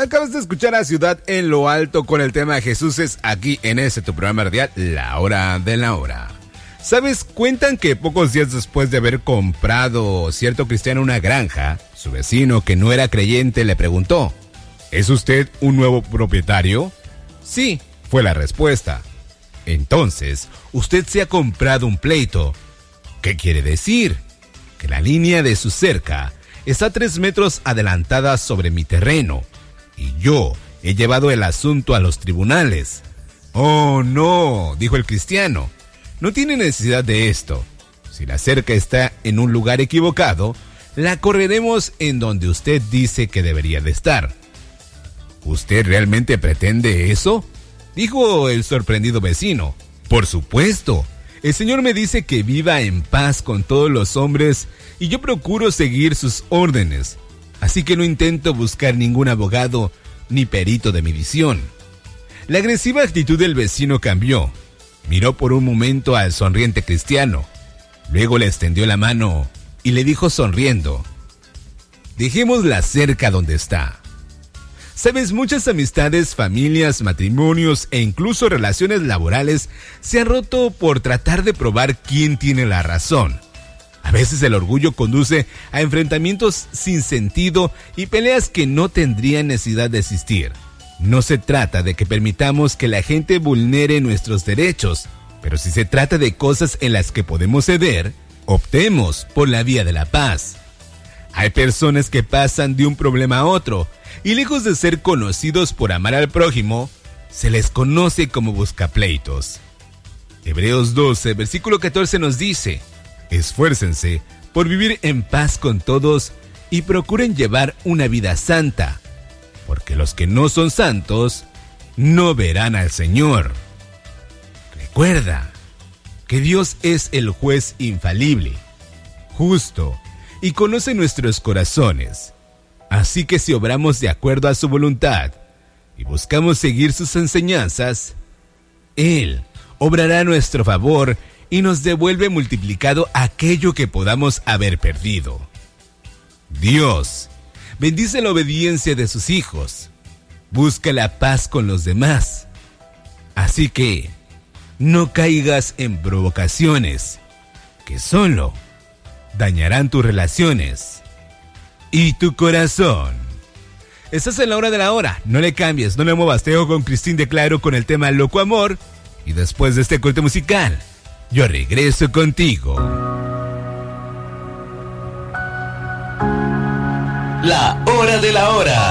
Acabas de escuchar a Ciudad en lo Alto con el tema Jesús es aquí en tu programa radial, La Hora de la Hora. ¿Sabes? Cuentan que pocos días después de haber comprado cierto cristiano una granja, su vecino que no era creyente le preguntó: ¿es usted un nuevo propietario? Sí, fue la respuesta. Entonces, usted se ha comprado un pleito. ¿Qué quiere decir? Que la línea de su cerca está 3 metros adelantada sobre mi terreno y yo he llevado el asunto a los tribunales. Oh, no, dijo el cristiano. No tiene necesidad de esto. Si la cerca está en un lugar equivocado, la correremos en donde usted dice que debería de estar. ¿Usted realmente pretende eso?, dijo el sorprendido vecino. Por supuesto. El Señor me dice que viva en paz con todos los hombres y yo procuro seguir sus órdenes. Así que no intento buscar ningún abogado ni perito de mi visión. La agresiva actitud del vecino cambió. Miró por un momento al sonriente cristiano. Luego le extendió la mano y le dijo sonriendo: dejemos la cerca donde está. Sabes, muchas amistades, familias, matrimonios e incluso relaciones laborales se han roto por tratar de probar quién tiene la razón. A veces el orgullo conduce a enfrentamientos sin sentido y peleas que no tendrían necesidad de existir. No se trata de que permitamos que la gente vulnere nuestros derechos, pero si se trata de cosas en las que podemos ceder, optemos por la vía de la paz. Hay personas que pasan de un problema a otro, y lejos de ser conocidos por amar al prójimo, se les conoce como buscapleitos. Hebreos 12, versículo 14 nos dice: esfuércense por vivir en paz con todos y procuren llevar una vida santa, porque los que no son santos no verán al Señor. Recuerda que Dios es el juez infalible, justo, y conoce nuestros corazones. Así que si obramos de acuerdo a su voluntad y buscamos seguir sus enseñanzas, Él obrará a nuestro favor y nos devuelve multiplicado aquello que podamos haber perdido. Dios bendice la obediencia de sus hijos, busca la paz con los demás. Así que no caigas en provocaciones que solo dañarán tus relaciones y tu corazón. Estás en La Hora de la Hora. No le cambies, no le muevas. Te dejo con Cristín de Claro con el tema Loco Amor. Y después de este corte musical, yo regreso contigo. La Hora de la Hora.